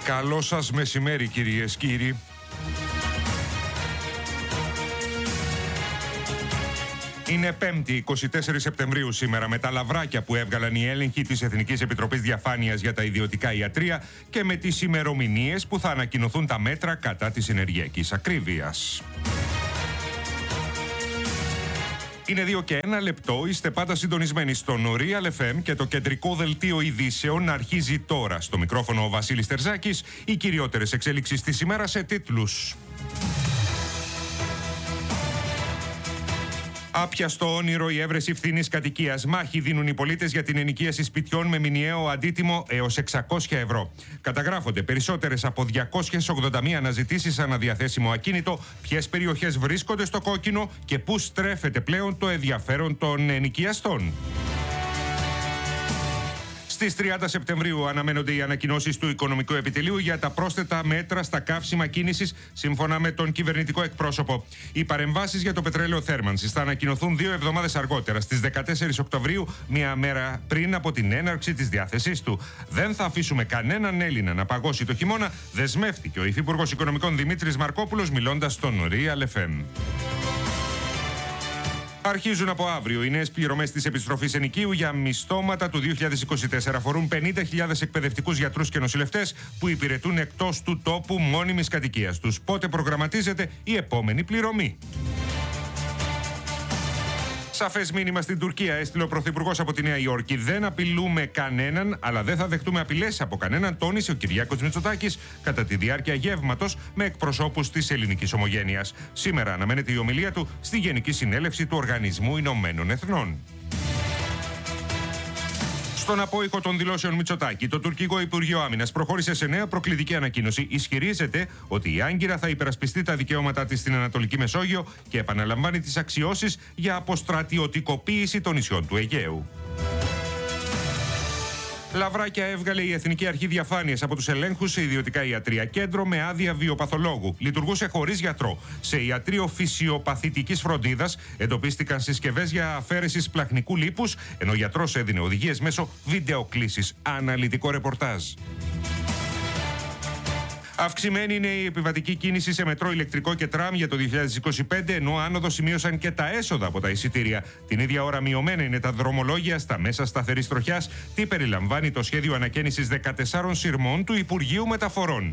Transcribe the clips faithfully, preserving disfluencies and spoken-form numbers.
Καλό σας μεσημέρι, κυρίες και κύριοι. Είναι Πέμπτη, εικοστή τέταρτη Σεπτεμβρίου σήμερα, με τα λαβράκια που έβγαλαν οι έλεγχοι της Εθνικής Επιτροπής Διαφάνειας για τα ιδιωτικά ιατρεία και με τις ημερομηνίες που θα ανακοινωθούν τα μέτρα κατά της ενεργειακής ακρίβειας. Είναι δύο και ένα λεπτό, είστε πάντα συντονισμένοι στον Real εφ εμ και το κεντρικό δελτίο ειδήσεων αρχίζει τώρα. Στο μικρόφωνο ο Βασίλης Τερζάκης, οι κυριότερες εξέλιξεις της ημέρας σε τίτλους. Άπιαστο όνειρο, η έβρεση φθηνής κατοικίας. Μάχη δίνουν οι πολίτες για την ενοικίαση σπιτιών με μηνιαίο αντίτιμο έως εξακόσια ευρώ. Καταγράφονται περισσότερες από διακόσιες ογδόντα μία αναζητήσεις αναδιαθέσιμο ακίνητο. Ποιες περιοχές βρίσκονται στο κόκκινο και πού στρέφεται πλέον το ενδιαφέρον των ενοικιαστών. Στις τριάντα Σεπτεμβρίου αναμένονται οι ανακοινώσεις του Οικονομικού Επιτελείου για τα πρόσθετα μέτρα στα καύσιμα κίνησης, σύμφωνα με τον κυβερνητικό εκπρόσωπο. Οι παρεμβάσεις για το πετρέλαιο θέρμανσης θα ανακοινωθούν δύο εβδομάδες αργότερα, στις δεκατέσσερις Οκτωβρίου, μία μέρα πριν από την έναρξη της διάθεσής του. Δεν θα αφήσουμε κανέναν Έλληνα να παγώσει το χειμώνα, δεσμεύτηκε ο Υφυπουργός Οικονομικών Δημήτρης Μαρκόπουλος, μιλώντας στον Real εφ εμ. Αρχίζουν από αύριο οι νέες πληρωμές της επιστροφής ενοικίου για μισθώματα του δύο χιλιάδες είκοσι τέσσερα. Αφορούν πενήντα χιλιάδες εκπαιδευτικούς γιατρούς και νοσηλευτές που υπηρετούν εκτός του τόπου μόνιμης κατοικίας τους. Πότε προγραμματίζεται η επόμενη πληρωμή? Σαφές μήνυμα στην Τουρκία έστειλε ο Πρωθυπουργός από τη Νέα Υόρκη. Δεν απειλούμε κανέναν, αλλά δεν θα δεχτούμε απειλές από κανέναν, τόνισε ο Κυριάκος Μητσοτάκης κατά τη διάρκεια γεύματος με εκπροσώπους της ελληνικής ομογένειας. Σήμερα αναμένεται η ομιλία του στη Γενική Συνέλευση του Οργανισμού Ηνωμένων Εθνών. Στον απόϊχο των δηλώσεων Μητσοτάκη, το τουρκικό Υπουργείο Άμυνας προχώρησε σε νέα προκλητική ανακοίνωση. Ισχυρίζεται ότι η Άγκυρα θα υπερασπιστεί τα δικαιώματά της στην Ανατολική Μεσόγειο και επαναλαμβάνει τις αξιώσεις για αποστρατιωτικοποίηση των νησιών του Αιγαίου. Λαβράκια έβγαλε η Εθνική Αρχή Διαφάνειας από τους ελέγχους σε ιδιωτικά ιατρεία. Κέντρο με άδεια βιοπαθολόγου. Λειτουργούσε χωρίς γιατρό. Σε ιατρείο φυσιοπαθητικής φροντίδας εντοπίστηκαν συσκευές για αφαίρεση σπλαχνικού λίπους, ενώ ο γιατρός έδινε οδηγίες μέσω βιντεοκλήσης. Αναλυτικό ρεπορτάζ. Αυξημένη είναι η επιβατική κίνηση σε μετρό, ηλεκτρικό και τραμ για το δύο χιλιάδες είκοσι πέντε, ενώ άνοδο σημείωσαν και τα έσοδα από τα εισιτήρια. Την ίδια ώρα μειωμένα είναι τα δρομολόγια στα μέσα σταθερής τροχιάς. Τι περιλαμβάνει το σχέδιο ανακαίνησης δεκατεσσάρων σειρμών του Υπουργείου Μεταφορών.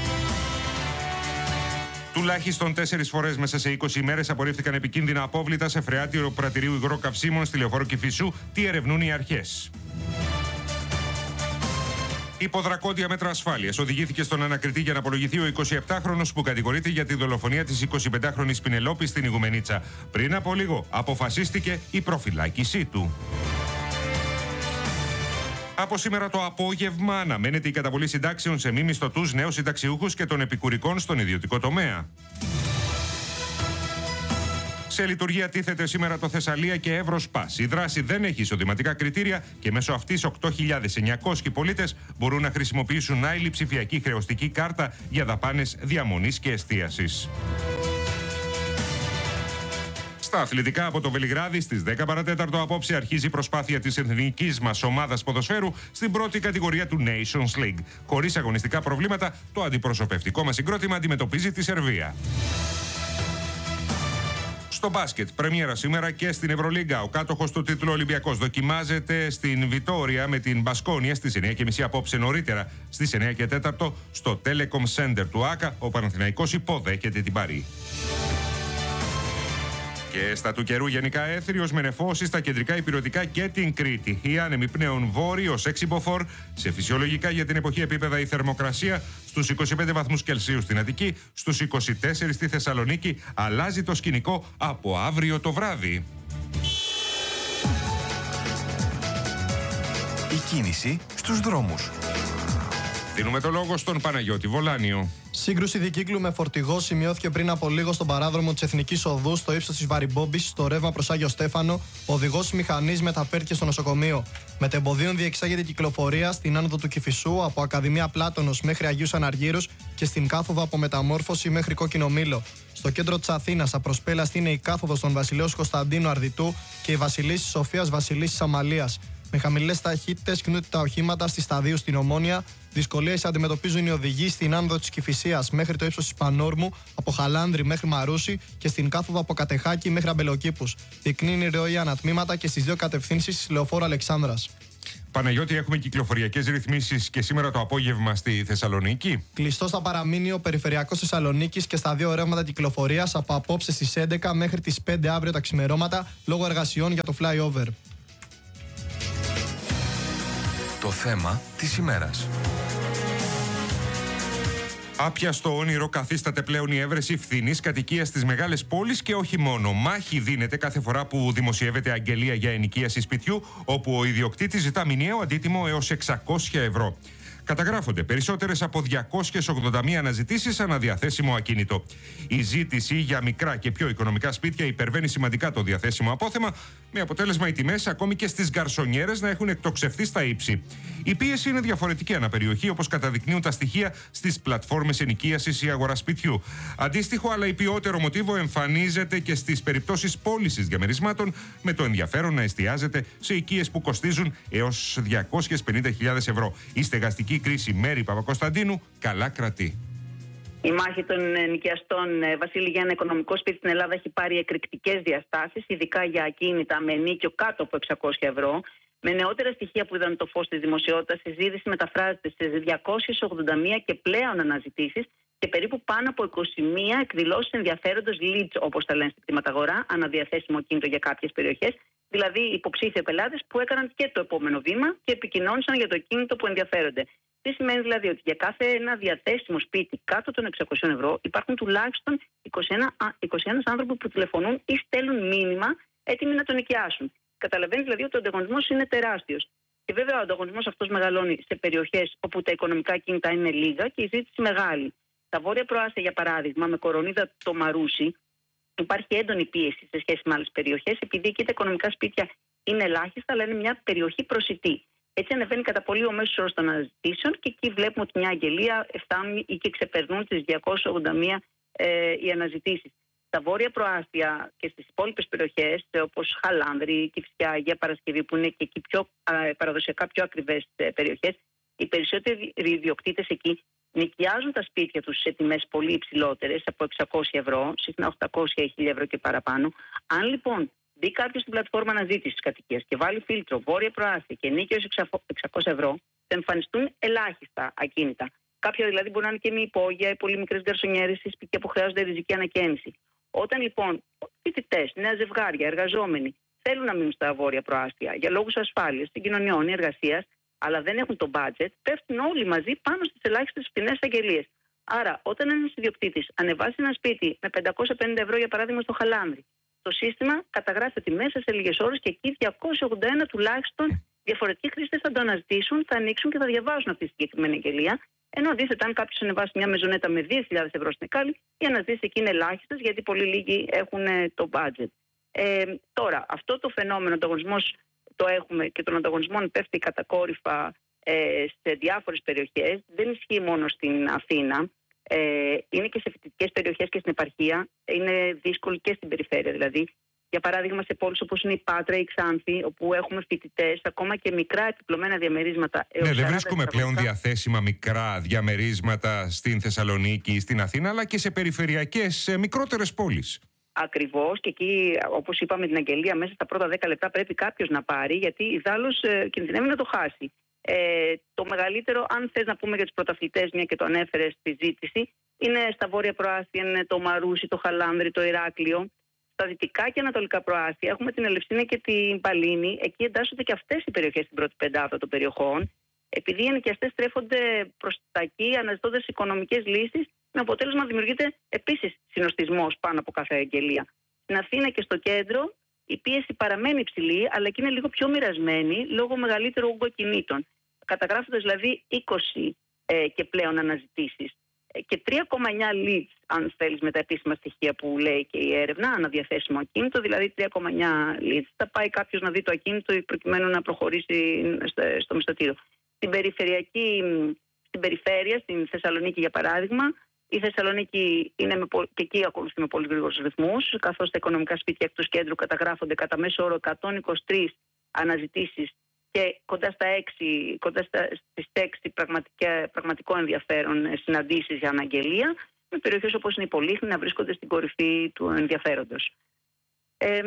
Τουλάχιστον τέσσερις φορές μέσα σε είκοσι ημέρες απορρίφθηκαν επικίνδυνα απόβλητα σε φρεάτιο πρατηρίου υγρό καυσίμων στη λεωφόρο Κηφισού. Τι ερευνούν οι αρχές? Υποδρακόντια μέτρα ασφάλειας. Οδηγήθηκε στον ανακριτή για να απολογηθεί ο εικοσιεπτάχρονος που κατηγορείται για τη δολοφονία της εικοσιπεντάχρονης Πινελόπη στην Ιγουμενίτσα. Πριν από λίγο αποφασίστηκε η προφυλάκησή του. Από σήμερα το απόγευμα αναμένεται η καταβολή συντάξεων σε μη μισθωτούς, νέους συνταξιούχους και των επικουρικών στον ιδιωτικό τομέα. Σε λειτουργία τίθεται σήμερα το Θεσσαλία και Εύρος Πας. Η δράση δεν έχει εισοδηματικά κριτήρια και μέσω αυτής οκτώ χιλιάδες εννιακόσιοι πολίτες μπορούν να χρησιμοποιήσουν άειλη ψηφιακή χρεωστική κάρτα για δαπάνες διαμονής και εστίασης. Στα αθλητικά, από το Βελιγράδι, στις δέκα παρατέταρτο απόψε αρχίζει η προσπάθεια της εθνικής μας ομάδας ποδοσφαίρου στην πρώτη κατηγορία του Nations League. Χωρίς αγωνιστικά προβλήματα, το αντιπροσωπευτικό μας συγκρότημα αντιμετωπίζει τη Σερβία. Στο μπάσκετ, πρεμιέρα σήμερα και στην Ευρωλίγκα. Ο κάτοχος του τίτλου Ολυμπιακός δοκιμάζεται στην Βιτόρια με την Μπασκόνια στις εννιά και μισή απόψε. Νωρίτερα στις εννιά και τέσσερα στο Telecom Center του ΆΚΑ ο Παναθηναϊκός υποδέχεται την Παρί. Και στα του καιρού γενικά έθριος με νεφώσεις στα κεντρικά υπηρετικά και την Κρήτη. Οι άνεμοι πνέουν βόρειος έξι μποφόρ. Σε φυσιολογικά για την εποχή επίπεδα η θερμοκρασία στους είκοσι πέντε βαθμούς Κελσίου στην Αττική, στους είκοσι τέσσερα στη Θεσσαλονίκη. Αλλάζει το σκηνικό από αύριο το βράδυ. Η κίνηση στους δρόμους. Δίνουμε το λόγο στον Παναγιώτη Βολάνιο. Σύγκρουση δικύκλου με φορτηγό σημειώθηκε πριν από λίγο στον παράδρομο της Εθνικής Οδού στο ύψος της Βαριμπόμπης, στο ρεύμα προς Άγιο Στέφανο. Ο οδηγός μηχανής μεταφέρθηκε στο νοσοκομείο. Μετεμποδίων διεξάγεται κυκλοφορία στην άνοδο του Κηφισού από Ακαδημία Πλάτωνος μέχρι Αγίους Αναργύρους και στην κάθοδο από Μεταμόρφωση μέχρι Κόκκινο Μήλο. Στο κέντρο της Αθήνας, απροσπέλαστη είναι η κάθοδος των Βασιλέως Κωνσταντίνου Αρδιτού και η Βασιλίσσης Σοφίας Βασιλίσσης Αμαλίας. Με χαμηλές ταχύτητες κινούνται τα οχήματα στη Σταδίου στην Ομόνια. Δυσκολίες αντιμετωπίζουν οι οδηγοί στην άνοδο της Κηφισίας μέχρι το ύψος της Πανόρμου, από Χαλάνδρη μέχρι Μαρούσι και στην κάθοδο από Κατεχάκη μέχρι Αμπελοκήπους. Δεικνύει ροή ανατμήματα και στις δύο κατευθύνσεις της Λεωφόρου Αλεξάνδρας. Παναγιώτη, έχουμε κυκλοφοριακές ρυθμίσεις και σήμερα το απόγευμα στη Θεσσαλονίκη. Κλειστός θα παραμείνει ο περιφερειακός Θεσσαλονίκης και στα δύο ρεύματα κυκλοφορίας από απόψε στις έντεκα μέχρι τις πέντε αύριο τα ξημερώματα λόγω εργασιών για το flyover. Το θέμα της ημέρας. Άπιαστο όνειρο καθίσταται πλέον η έβρεση φθηνής κατοικίας στις μεγάλες πόλεις και όχι μόνο. Μάχη δίνεται κάθε φορά που δημοσιεύεται αγγελία για ενοικίαση σπιτιού, όπου ο ιδιοκτήτης ζητά μηνιαίο αντίτιμο έως εξακόσια ευρώ. Καταγράφονται περισσότερες από διακόσιες ογδόντα μία αναζητήσεις ανά διαθέσιμο ακίνητο. Η ζήτηση για μικρά και πιο οικονομικά σπίτια υπερβαίνει σημαντικά το διαθέσιμο απόθεμα, με αποτέλεσμα οι τιμές ακόμη και στις γκαρσονιέρες να έχουν εκτοξευθεί στα ύψη. Η πίεση είναι διαφορετική ανά περιοχή, όπως καταδεικνύουν τα στοιχεία στις πλατφόρμες ενοικίασης ή αγοράς σπιτιού. Αντίστοιχο αλλά υπιότερο μοτίβο εμφανίζεται και στις περιπτώσεις πώλησης διαμερισμάτων, με το ενδιαφέρον να εστιάζεται σε οικίες που κοστίζουν έως διακόσιες πενήντα χιλιάδες ευρώ. Η στεγαστική κρίση Μέρη Παπακοσταντίνου καλά κρατεί. Η μάχη των νοικιαστών, Βασίλη, για ένα οικονομικό σπίτι στην Ελλάδα έχει πάρει εκρηκτικές διαστάσεις, ειδικά για ακίνητα με νίκιο κάτω από εξακόσια ευρώ. Με νεότερα στοιχεία που είδαν το φως της δημοσιότητας, η ζήτηση μεταφράζεται σε διακόσιες ογδόντα μία και πλέον αναζητήσεις και περίπου πάνω από είκοσι μία εκδηλώσεις ενδιαφέροντος leads, όπως τα λένε στην κτηματαγορά, αναδιαθέσιμο κίνητο για κάποιες περιοχές. Δηλαδή, υποψήφιοι πελάτες που έκαναν και το επόμενο βήμα και επικοινώνησαν για το κίνητο που ενδιαφέρονται. Τι σημαίνει δηλαδή ότι για κάθε ένα διαθέσιμο σπίτι κάτω των εξακόσια ευρώ υπάρχουν τουλάχιστον είκοσι ένα, είκοσι ένα άνθρωποι που τηλεφωνούν ή στέλνουν μήνυμα έτοιμοι να τον νοικιάσουν. Καταλαβαίνεις δηλαδή ότι ο ανταγωνισμός είναι τεράστιος. Και βέβαια ο ανταγωνισμός αυτός μεγαλώνει σε περιοχές όπου τα οικονομικά κίνητα είναι λίγα και η ζήτηση μεγάλη. Στα Βόρεια Προάστια, για παράδειγμα, με κορονίδα το Μαρούσι, υπάρχει έντονη πίεση σε σχέση με άλλες περιοχές, επειδή εκεί τα οικονομικά σπίτια είναι ελάχιστα, αλλά είναι μια περιοχή προσιτή. Έτσι ανεβαίνει κατά πολύ ο μέσος όρος των αναζητήσεων και εκεί βλέπουμε ότι μια αγγελία φτάνουν ή και ξεπερνούν τις διακόσιες ογδόντα μία ε, οι αναζητήσεις. Στα Βόρεια Προάστια και στις υπόλοιπες περιοχές, όπως Χαλάνδρη, Κηφισιά, Αγία Παρασκευή, που είναι και εκεί πιο, ε, παραδοσιακά πιο ακριβές ε, περιοχές, οι περισσότεροι ιδιοκτήτες εκεί νοικιάζουν τα σπίτια τους σε τιμές πολύ υψηλότερες, από εξακόσια ευρώ, συχνά οκτακόσια ή χίλια ευρώ και παραπάνω. Αν λοιπόν μπει κάποιος στην πλατφόρμα αναζήτησης κατοικίας και βάλει φίλτρο Βόρεια Προάστια και νίκαιος εξακόσια ευρώ, θα εμφανιστούν ελάχιστα ακίνητα. Κάποια δηλαδή μπορεί να είναι και μη υπόγεια ή πολύ μικρές γκαρσονιέρες ή σπίτια που χρειάζονται ριζική ανακαίνιση. Όταν λοιπόν φοιτητές, νέα ζευγάρια, εργαζόμενοι θέλουν να μείνουν στα Βόρεια Προάστια για λόγους ασφάλειας, συγκοινωνιών ή εργασίας, αλλά δεν έχουν το budget, πέφτουν όλοι μαζί πάνω στις ελάχιστες φτηνές αγγελίες. Άρα, όταν ένας ιδιοκτήτης ανεβάσει ένα σπίτι με πεντακόσια πενήντα ευρώ, για παράδειγμα, στο Χαλάνδρη, το σύστημα καταγράφει ότι μέσα σε λίγες ώρες και εκεί διακόσια ογδόντα ένα τουλάχιστον διαφορετικοί χρήστες θα το αναζητήσουν, θα ανοίξουν και θα διαβάζουν αυτή τη συγκεκριμένη αγγελία. Ενώ αντίθετα, αν κάποιος ανεβάσει μια μεζονέτα με δύο χιλιάδες ευρώ στην Εκάλη, οι αναζητήσεις εκεί είναι ελάχιστες, γιατί πολύ λίγοι έχουν το budget. Ε, τώρα, αυτό το φαινόμενο, ο ανταγωνισμός το έχουμε και τον ανταγωνισμό πέφτει κατακόρυφα ε, σε διάφορες περιοχές, δεν ισχύει μόνο στην Αθήνα. Ε, είναι και σε φοιτητικές περιοχές και στην επαρχία. Είναι δύσκολο και στην περιφέρεια δηλαδή. Για παράδειγμα, σε πόλεις όπως είναι η Πάτρα ή η Ξάνθη, όπου έχουμε φοιτητές, ακόμα και μικρά επιπλωμένα διαμερίσματα. Ναι, δεν βρίσκουμε πλέον διαθέσιμα μικρά διαμερίσματα στην Θεσσαλονίκη ή στην Αθήνα, αλλά και σε περιφερειακές μικρότερες πόλεις. Ακριβώς, και εκεί, όπως είπαμε, την αγγελία μέσα στα πρώτα δέκα λεπτά πρέπει κάποιος να πάρει, γιατί ιδάλλως ε, κινδυνεύει να το χάσει. Ε, το μεγαλύτερο, αν θες να πούμε για τους πρωταθλητές, μια και το ανέφερε στη ζήτηση, είναι στα Βόρεια Προάστια, είναι το Μαρούσι, το Χαλάνδρη, το Ηράκλειο. Στα δυτικά και ανατολικά προάστια έχουμε την Ελευσίνα και την Παλίνη. Εκεί εντάσσονται και αυτές οι περιοχές στην πρώτη πεντάδα των περιοχών. Επειδή οι ενοικιαστές στρέφονται προς τα εκεί, αναζητώντας οικονομικές λύσεις, με αποτέλεσμα δημιουργείται επίσης συνοστισμός πάνω από κάθε αγγελία. Στην Αθήνα και στο κέντρο η πίεση παραμένει υψηλή, αλλά και είναι λίγο πιο μοιρασμένη λόγω μεγαλύτερου όγκου κινήτων. Καταγράφοντας δηλαδή είκοσι ε, και πλέον αναζητήσεις και τρία κόμμα εννιά leads, αν θέλεις, με τα επίσημα στοιχεία που λέει και η έρευνα, αναδιαθέσιμο ακίνητο, δηλαδή τρία κόμμα εννιά leads. Θα πάει κάποιος να δει το ακίνητο προκειμένου να προχωρήσει στο μισθωτήριο. Στην περιφερειακή, στην περιφέρεια, στην Θεσσαλονίκη για παράδειγμα, η Θεσσαλονίκη είναι με, και εκεί ακολουθεί με πολύ γρήγορους ρυθμούς, καθώς τα οικονομικά σπίτια εκτός κέντρου καταγράφονται κατά μέσο όρο εκατόν είκοσι τρεις αναζητήσεις και κοντά στα έξι, κοντά στα, στις έξι πραγματικό ενδιαφέρον συναντήσεις για αναγγελία, με περιοχές όπως είναι η Πολύχνη να βρίσκονται στην κορυφή του ενδιαφέροντος. Ε,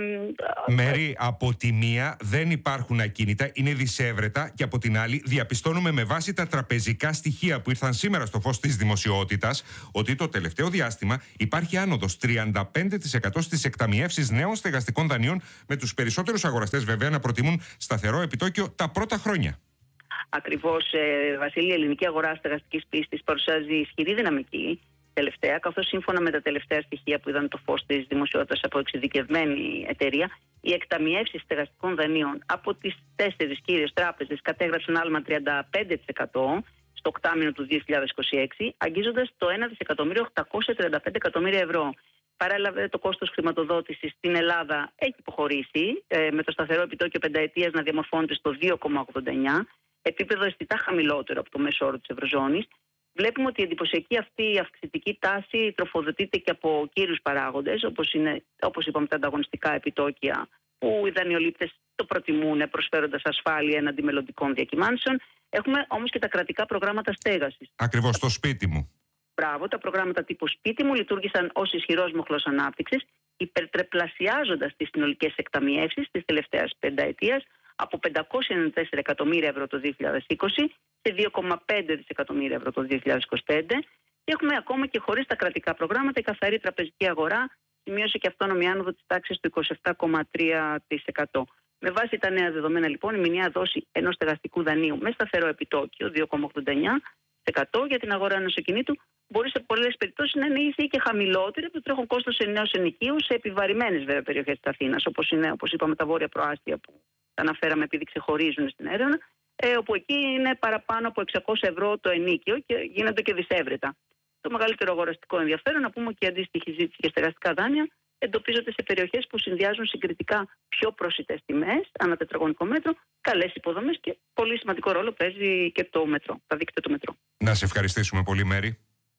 Μέρη, από τη μία δεν υπάρχουν ακίνητα, είναι δισεύρετα, και από την άλλη διαπιστώνουμε με βάση τα τραπεζικά στοιχεία που ήρθαν σήμερα στο φως της δημοσιότητας ότι το τελευταίο διάστημα υπάρχει άνοδος τριάντα πέντε τοις εκατό στις εκταμιεύσεις νέων στεγαστικών δανείων, με τους περισσότερους αγοραστές βέβαια να προτιμούν σταθερό επιτόκιο τα πρώτα χρόνια. Ακριβώς, ε, Βασίλη, η ελληνική αγορά στεγαστικής πίστης παρουσιάζει ισχυρή δυναμική τελευταία, καθώς σύμφωνα με τα τελευταία στοιχεία που είδαν το φως της δημοσιότητας από εξειδικευμένη εταιρεία, οι εκταμιεύσεις στεγαστικών δανείων από τις τέσσερις κύριες τράπεζες κατέγραψαν άλμα τριάντα πέντε τοις εκατό στο οκτάμηνο του δύο χιλιάδες είκοσι έξι, αγγίζοντας το ένα δισεκατομμύριο οκτακόσια τριάντα πέντε εκατομμύρια ευρώ. Παράλληλα, το κόστος χρηματοδότησης στην Ελλάδα έχει υποχωρήσει, ε, με το σταθερό επιτόκιο πενταετίας να διαμορφώνεται στο δύο κόμμα ογδόντα εννιά, επίπεδο αισθητά χαμηλότερο από το μέσο όρο της Ευρωζώνης. Βλέπουμε ότι η εντυπωσιακή αυτή αυξητική τάση τροφοδοτείται και από κύριους παράγοντες, όπως, είναι, όπως είπαμε, τα ανταγωνιστικά επιτόκια, που οι δανειολήπτες το προτιμούν, προσφέροντας ασφάλεια έναντι μελλοντικών διακυμάνσεων. Έχουμε όμως και τα κρατικά προγράμματα στέγασης. Ακριβώς, στο σπίτι μου. Μπράβο, τα προγράμματα τύπου σπίτι μου λειτουργήσαν ως ισχυρός μοχλός ανάπτυξης, υπερτρεπλασιάζοντας τις συνολικές εκταμιεύσεις της τελευταίας πενταετίας από πεντακόσια ενενήντα τέσσερα εκατομμύρια ευρώ το δύο χιλιάδες είκοσι σε δύο κόμμα πέντε δισεκατομμύρια ευρώ το δύο χιλιάδες είκοσι πέντε, και έχουμε ακόμα και χωρίς τα κρατικά προγράμματα η καθαρή τραπεζική αγορά σημείωσε και αυτόνομη άνοδο της τάξης του είκοσι επτά κόμμα τρία τοις εκατό. Με βάση τα νέα δεδομένα, λοιπόν, η μηνιαία δόση ενός στεγαστικού δανείου με σταθερό επιτόκιο δύο κόμμα ογδόντα εννιά τοις εκατό για την αγορά ενός ακινήτου μπορεί σε πολλές περιπτώσεις να είναι ίση ή και χαμηλότερη από το τρέχον κόστος ενός ενοικίου σε επιβαρημένες βέβαια περιοχές της Αθήνας, όπως είναι, όπως είπαμε, τα βόρεια προάστια που τα αναφέραμε επειδή ξεχωρίζουν στην έρευνα, ε, όπου εκεί είναι παραπάνω από εξακόσια ευρώ το ενοίκιο και γίνονται και δισεύρετα. Το μεγαλύτερο αγοραστικό ενδιαφέρον, να πούμε, και η αντίστοιχη ζήτηση για στεγαστικά δάνεια, εντοπίζονται σε περιοχές που συνδυάζουν συγκριτικά πιο προσιτές τιμές ανά τετραγωνικό μέτρο, καλές υποδομές, και πολύ σημαντικό ρόλο παίζει και το μετρό, τα δίκτυα του μετρό. Να σε ευχαριστήσουμε πολύ, Μέρη.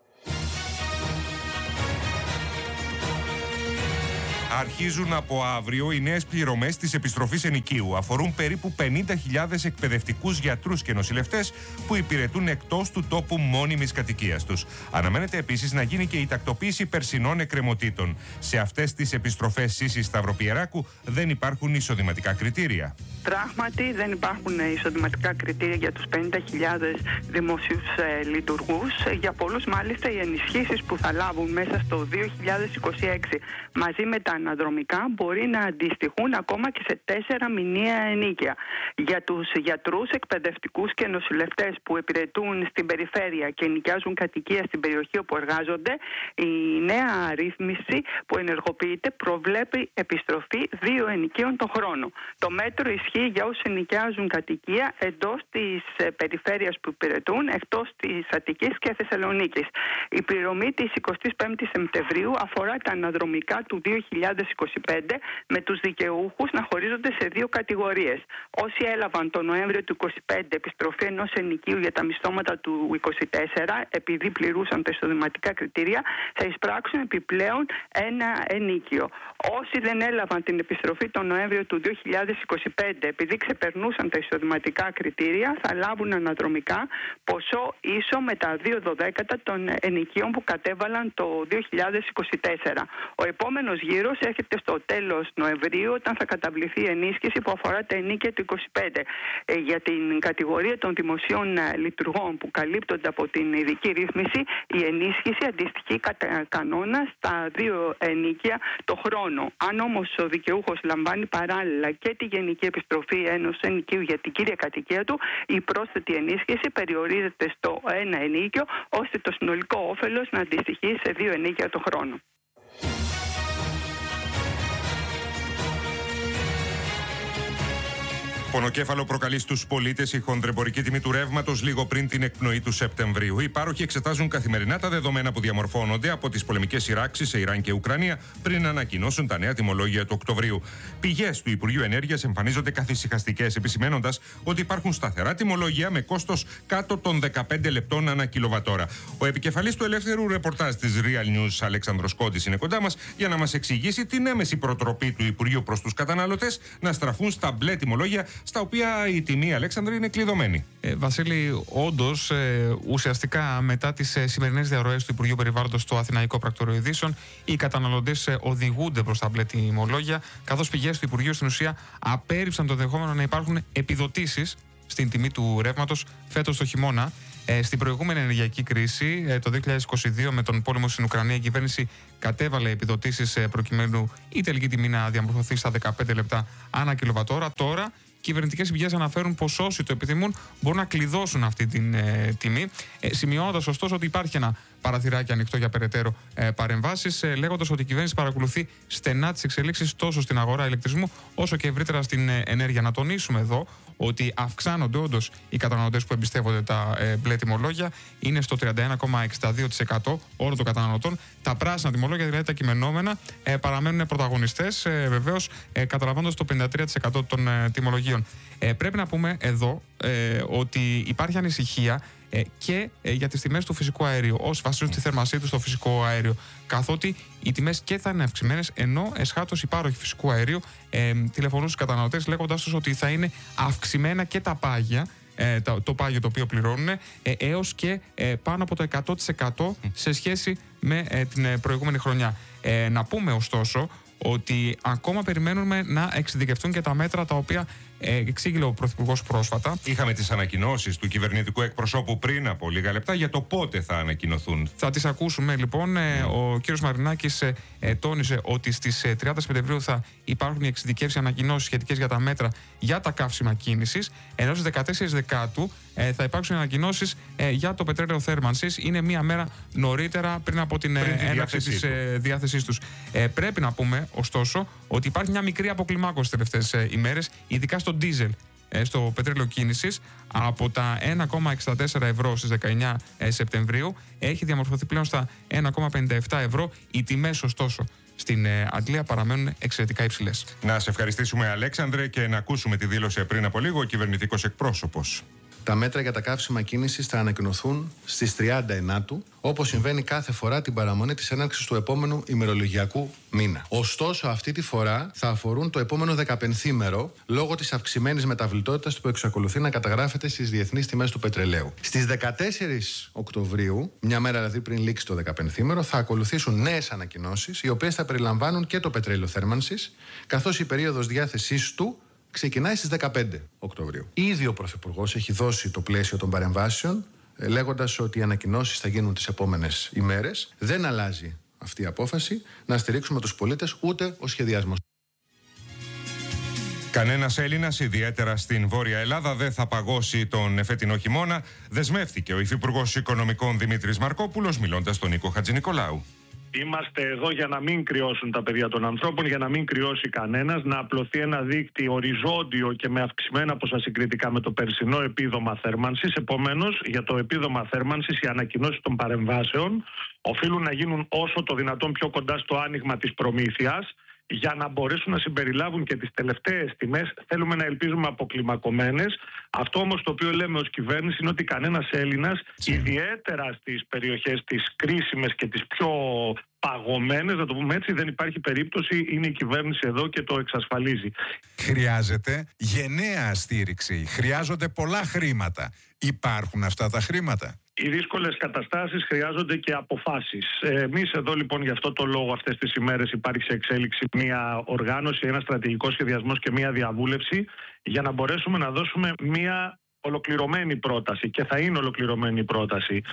Αρχίζουν από αύριο οι νέες πληρωμές της επιστροφής ενοικίου. Αφορούν περίπου πενήντα χιλιάδες εκπαιδευτικούς, γιατρούς και νοσηλευτές που υπηρετούν εκτός του τόπου μόνιμης κατοικίας τους. Αναμένεται επίσης να γίνει και η τακτοποίηση περσινών εκκρεμωτήτων. Σε αυτές τις επιστροφές Σύσης Σταυροπιεράκου δεν υπάρχουν εισοδηματικά κριτήρια. Πράγματι, δεν υπάρχουν εισοδηματικά κριτήρια για τους πενήντα χιλιάδες δημοσίους ε, λειτουργούς. Για πολλούς, μάλιστα, οι ενισχύσεις που θα λάβουν μέσα στο δύο χιλιάδες είκοσι έξι μαζί με τα αναδρομικά μπορεί να αντιστοιχούν ακόμα και σε τέσσερα μηνιαία ενίκια. Για τους γιατρούς, εκπαιδευτικούς και νοσηλευτές που υπηρετούν στην περιφέρεια και νοικιάζουν κατοικία στην περιοχή όπου εργάζονται, η νέα ρύθμιση που ενεργοποιείται προβλέπει επιστροφή δύο ενοικίων το χρόνο. Το μέτρο ισχύει για όσους νοικιάζουν κατοικία εντός της περιφέρειας που υπηρετούν, εκτός της Αττικής και Θεσσαλονίκης. Η πληρωμή της εικοστής πέμπτης Σεπτεμβρίου αφορά τα αναδρομικά του δύο χιλιάδες είκοσι πέντε, με τους δικαιούχους να χωρίζονται σε δύο κατηγορίες. Όσοι έλαβαν τον Νοέμβριο του είκοσι πέντε επιστροφή ενός ενοικίου για τα μισθώματα του είκοσι τέσσερα, επειδή πληρούσαν τα εισοδηματικά κριτήρια, θα εισπράξουν επιπλέον ένα ενίκιο. Όσοι δεν έλαβαν την επιστροφή τον Νοέμβριο του δύο χιλιάδες είκοσι πέντε, επειδή ξεπερνούσαν τα εισοδηματικά κριτήρια, θα λάβουν αναδρομικά ποσό ίσο με τα δύο δωδέκατα των ενοικίων που κατέβαλαν το δύο χιλιάδες είκοσι τέσσερα. Ο επόμενος γύρος έρχεται στο τέλος Νοεμβρίου, όταν θα καταβληθεί η ενίσχυση που αφορά τα ενίκια του είκοσι πέντε. Ε, για την κατηγορία των δημοσίων λειτουργών που καλύπτονται από την ειδική ρύθμιση, η ενίσχυση αντιστοιχεί κατά κανόνα στα δύο ενίκια το χρόνο. Αν όμως ο δικαιούχος λαμβάνει παράλληλα και τη γενική επιστροφή ενός ενοικίου για την κύρια κατοικία του, η πρόσθετη ενίσχυση περιορίζεται στο ένα ενίκιο, ώστε το συνολικό όφελος να αντιστοιχεί σε δύο ενίκια το χρόνο. Πονοκέφαλο προκαλεί στους πολίτες η χονδρεμπορική τιμή του ρεύματος λίγο πριν την εκπνοή του Σεπτεμβρίου. Οι πάροχοι εξετάζουν καθημερινά τα δεδομένα που διαμορφώνονται από τις πολεμικές σειράξεις σε Ιράν και Ουκρανία πριν ανακοινώσουν τα νέα τιμολόγια του Οκτωβρίου. Πηγές του Υπουργείου Ενέργειας εμφανίζονται καθησυχαστικές, επισημαίνοντας ότι υπάρχουν σταθερά τιμολόγια με κόστος κάτω των δεκαπέντε λεπτών ανά κιλοβατόρα. Ο επικεφαλής του ελεύθερου ρεπορτάζ της Real News, Αλέξανδρος Κόντης, είναι κοντά μας για να μας εξηγήσει την έμεση προτροπή του Υπουργείου προς τους καταναλωτές να στραφούν στα μπλε τιμολόγια στα οποία η τιμή, Αλέξανδρε, είναι κλειδωμένη. Ε, Βασίλη, όντως, ε, ουσιαστικά μετά τις ε, σημερινές διαρροές του Υπουργείου Περιβάλλοντος στο Αθηναϊκό Πρακτορείο Ειδήσεων, οι καταναλωτές ε, οδηγούνται προς τα μπλε τιμολόγια, καθώς πηγές του Υπουργείου στην ουσία απέρριψαν το δεχόμενο να υπάρχουν επιδοτήσεις στην τιμή του ρεύματος φέτος το χειμώνα. Ε, στην προηγούμενη ενεργειακή κρίση, ε, το δύο χιλιάδες είκοσι δύο, με τον πόλεμο στην Ουκρανία, η κυβέρνηση κατέβαλε επιδοτήσεις ε, προκειμένου η τελική τιμή να διαμορφωθεί στα δεκαπέντε λεπτά ανά κιλοβατόρα. Τώρα, κυβερνητικές πηγές αναφέρουν πως όσοι το επιθυμούν μπορούν να κλειδώσουν αυτή την ε, τιμή, ε, σημειώνοντας ωστόσο ότι υπάρχει ένα παραθυράκι ανοιχτό για περαιτέρω ε, παρεμβάσεις, ε, λέγοντας ότι η κυβέρνηση παρακολουθεί στενά τις εξελίξεις τόσο στην αγορά ηλεκτρισμού όσο και ευρύτερα στην ε, ενέργεια. Να τονίσουμε εδώ ότι αυξάνονται όντως οι καταναλωτές που εμπιστεύονται τα ε, μπλε τιμολόγια, είναι στο τριάντα ένα κόμμα εξήντα δύο τοις εκατό όλων των καταναλωτών. Τα πράσινα τιμολόγια, δηλαδή τα κειμενόμενα, ε, παραμένουν πρωταγωνιστές, ε, βεβαίως ε, καταλαμβάνοντας το πενήντα τρία τοις εκατό των ε, τιμολογίων. Ε, πρέπει να πούμε εδώ ε, ότι υπάρχει ανησυχία ε, και ε, για τις τιμές του φυσικού αερίου, όσοι βασίζουν τη θερμασία του στο φυσικό αέριο, καθότι οι τιμές και θα είναι αυξημένες, ενώ εσχάτως οι πάροχοι φυσικού αερίου ε, τηλεφωνούν στους καταναλωτές λέγοντας τους ότι θα είναι αυξημένα και τα πάγια, ε, το, το πάγιο το οποίο πληρώνουν, ε, έως και ε, πάνω από το εκατό τοις εκατό σε σχέση με ε, την ε, προηγούμενη χρονιά. Ε, να πούμε ωστόσο ότι ακόμα περιμένουμε να εξειδικευτούν και τα μέτρα τα οποία ε, εξήγηλε ο Πρωθυπουργός πρόσφατα. Είχαμε τις ανακοινώσεις του κυβερνητικού εκπροσώπου πριν από λίγα λεπτά για το πότε θα ανακοινωθούν. Θα τις ακούσουμε λοιπόν. Ε, ο κύριος Μαρινάκης ε, ε, τόνισε ότι στις ε, τριάντα Σεπτεμβρίου θα υπάρχουν οι εξειδικεύσεις ανακοινώσεις σχετικές για τα μέτρα για τα καύσιμα κίνησης, ενώ στις δεκατέσσερις Δεκάτου ε, θα υπάρξουν ανακοινώσεις ε, για το πετρέλαιο θέρμανσης. Είναι μία μέρα νωρίτερα πριν από την ε, έναρξη της ε, διάθεσής τους. Ε, πρέπει να πούμε ωστόσο ότι υπάρχει μια μικρή αποκλιμάκωση τις τελευταίες ε, ημέρες, ειδικά στο ντίζελ, ε, στο πετρέλαιο κίνησης. Από τα ένα κόμμα εξήντα τέσσερα ευρώ στις δεκαεννιά Σεπτεμβρίου έχει διαμορφωθεί πλέον στα ένα κόμμα πενήντα επτά ευρώ. Οι τιμές ωστόσο στην ε, Αγγλία παραμένουν εξαιρετικά υψηλές. Να σε ευχαριστήσουμε, Αλέξανδρε, και να ακούσουμε τη δήλωση πριν από λίγο ο κυβερνητικός εκπρόσωπος. Τα μέτρα για τα καύσιμα κίνησης θα ανακοινωθούν στις τριάντα ενάτου, όπως συμβαίνει κάθε φορά την παραμονή της έναρξης του επόμενου ημερολογιακού μήνα. Ωστόσο, αυτή τη φορά θα αφορούν το επόμενο δεκαπενθήμερο, λόγω της αυξημένης μεταβλητότητας που εξακολουθεί να καταγράφεται στις διεθνείς τιμές του πετρελαίου. Στις δεκατέσσερις Οκτωβρίου, μια μέρα δηλαδή πριν λήξει το δεκαπενθήμερο, θα ακολουθήσουν νέες ανακοινώσεις, οι οποίες θα περιλαμβάνουν και το πετρέλαιο θέρμανσης, καθώς η περίοδος διάθεσής του ξεκινάει στις δεκαπέντε Οκτωβρίου. Ήδη ο Πρωθυπουργός έχει δώσει το πλαίσιο των παρεμβάσεων, λέγοντας ότι οι ανακοινώσεις θα γίνουν τις επόμενες ημέρες. Δεν αλλάζει αυτή η απόφαση να στηρίξουμε τους πολίτες, ούτε ο σχεδιασμός. Κανένας Έλληνας, ιδιαίτερα στην Βόρεια Ελλάδα, δεν θα παγώσει τον φετινό χειμώνα, δεσμεύτηκε ο Υφυπουργός Οικονομικών Δημήτρης Μαρκόπουλος, μιλώντας στον Νίκο Χατζηνικολάου. Είμαστε εδώ για να μην κρυώσουν τα παιδιά των ανθρώπων, για να μην κρυώσει κανένας, να απλωθεί ένα δίκτυο οριζόντιο και με αυξημένα ποσά συγκριτικά με το περσινό επίδομα θέρμανσης. Επομένως, για το επίδομα θέρμανσης, οι ανακοινώσεις των παρεμβάσεων οφείλουν να γίνουν όσο το δυνατόν πιο κοντά στο άνοιγμα της προμήθειας, για να μπορέσουν να συμπεριλάβουν και τις τελευταίες τιμές. Θέλουμε να ελπίζουμε αποκλιμακωμένες. Αυτό όμως το οποίο λέμε ως κυβέρνηση είναι ότι κανένας Έλληνας, ιδιαίτερα στις περιοχές τις κρίσιμες και τις πιο παγωμένες, να το πούμε έτσι, δεν υπάρχει περίπτωση. Είναι η κυβέρνηση εδώ και το εξασφαλίζει. Χρειάζεται γενναία στήριξη. Χρειάζονται πολλά χρήματα. Υπάρχουν αυτά τα χρήματα? Οι δύσκολες καταστάσεις χρειάζονται και αποφάσεις. Εμείς εδώ λοιπόν για αυτό το λόγο αυτές τις ημέρες υπάρχει σε εξέλιξη μια οργάνωση, ένα στρατηγικό σχεδιασμός και μια διαβούλευση για να μπορέσουμε να δώσουμε μια ολοκληρωμένη πρόταση, και θα είναι ολοκληρωμένη πρόταση.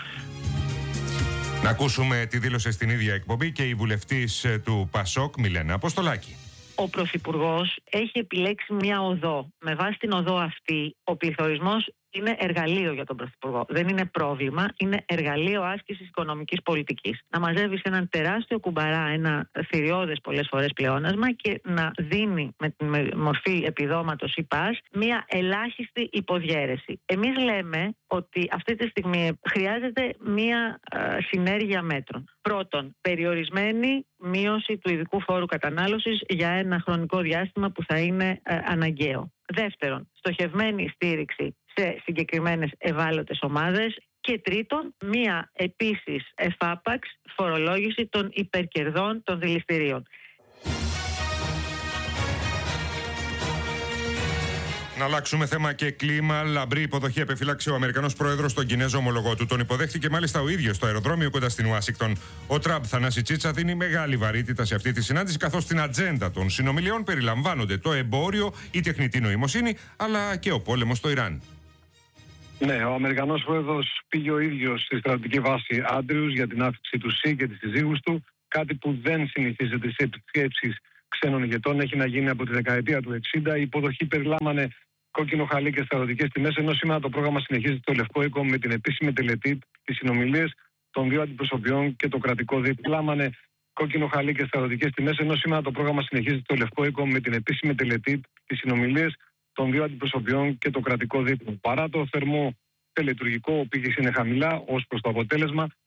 Να ακούσουμε τη δήλωση στην ίδια εκπομπή και η βουλευτής του ΠΑΣΟΚ, Μιλένα Αποστολάκη. Ο Πρωθυπουργός έχει επιλέξει μια οδό. Με βάση την οδό αυτή, ο πληθωρισμός είναι εργαλείο για τον Πρωθυπουργό. Δεν είναι πρόβλημα, είναι εργαλείο άσκησης οικονομικής πολιτικής. Να μαζεύεις έναν τεράστιο κουμπαρά, ένα θηριώδες πολλές φορές πλεόνασμα και να δίνει με τη μορφή επιδόματος ή πας μια ελάχιστη υποδιέρεση. Εμείς λέμε ότι αυτή τη στιγμή χρειάζεται μια α, συνέργεια μέτρων. Πρώτον, περιορισμένη μείωση του ειδικού φόρου κατανάλωσης για ένα χρονικό διάστημα που θα είναι α, αναγκαίο. Δεύτερον, στοχευμένη στήριξη σε συγκεκριμένες ευάλωτες ομάδες. Και τρίτον, μία επίσης εφάπαξ φορολόγηση των υπερκερδών των δηληστηρίων. Να αλλάξουμε θέμα και κλίμα. Λαμπρή υποδοχή επεφύλαξε ο Αμερικανός πρόεδρος στον Κινέζο ομολογό του. Τον υποδέχτηκε μάλιστα ο ίδιος στο αεροδρόμιο κοντά στην Ουάσιγκτον. Ο Τραμπ, Θανάση Τσίτσα, δίνει μεγάλη βαρύτητα σε αυτή τη συνάντηση, καθώς στην ατζέντα των συνομιλιών περιλαμβάνονται το εμπόριο, η τεχνητή νοημοσύνη, αλλά και ο πόλεμος στο Ιράν. Ναι, ο Αμερικανός πρόεδρος πήγε ο ίδιος στη στρατιωτική βάση Άντριους για την άφηξη του ΣΥ και της συζύγους του. Κάτι που δεν συνηθίζεται σε επισκέψεις ξένων ηγετών. Έχει να γίνει από τη δεκαετία του εξήντα. Η υποδοχή περιλάμβανε κόκκινο χαλί και στρατιωτικές τιμές, ενώ σήμερα το πρόγραμμα συνεχίζεται στο Λευκό Οίκο με την επίσημη τελετή, τις συνομιλίες των δύο αντιπροσωπιών και το κρατικό δίπλωμα. Περιλάμβανε κόκκινο χαλί και στρατιωτικές τιμές, ενώ σήμερα το πρόγραμμα συνεχίζεται στο Λευκό Οίκο με την επίσημη τελετή, τις συνομιλίες των δύο αντιπροσωπιών και το κρατικό δίπλωμα. Παρά το θερμό τελετουργικό, ο πύχης είναι χαμηλά ως προς το αποτέλεσμα.